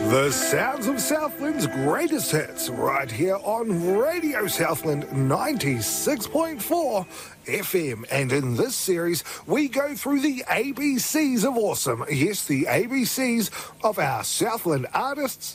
The sounds of Southland's greatest hits right here on Radio Southland 96.4 FM. And in this series, we go through the ABCs of awesome. Yes, the ABCs of our Southland artists